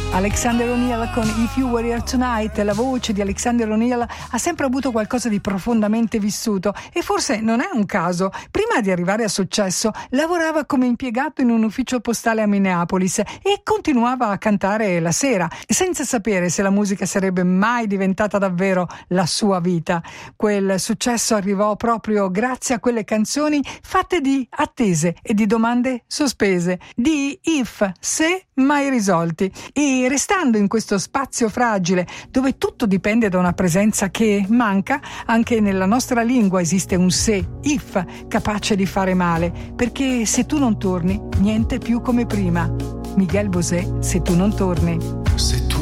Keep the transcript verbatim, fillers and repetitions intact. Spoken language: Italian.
Alexander O'Neal con If You Were Here Tonight. La voce di Alexander O'Neal ha sempre avuto qualcosa di profondamente vissuto e forse non è un caso. Prima di arrivare al successo lavorava come impiegato in un ufficio postale a Minneapolis e continuava a cantare la sera, senza sapere se la musica sarebbe mai diventata davvero la sua vita. Quel successo arrivò proprio grazie a quelle canzoni fatte di attese e di domande sospese, di if, se, mai risolti. E restando in questo spazio fragile dove tutto dipende da una presenza che manca, anche nella nostra lingua esiste un se, if, capace di fare male, perché se tu non torni, niente più come prima. Miguel Bosé, Se tu non torni. Se